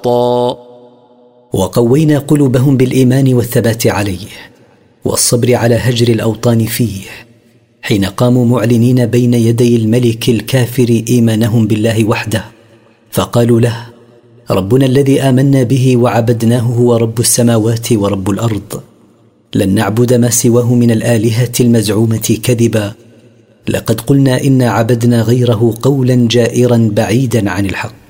وقوينا قلوبهم بالإيمان والثبات عليه والصبر على هجر الأوطان فيه، حين قاموا معلنين بين يدي الملك الكافر إيمانهم بالله وحده، فقالوا له: ربنا الذي آمنا به وعبدناه هو رب السماوات ورب الأرض، لن نعبد ما سواه من الآلهة المزعومة كذبا، لقد قلنا إنا عبدنا غيره قولا جائرا بعيدا عن الحق.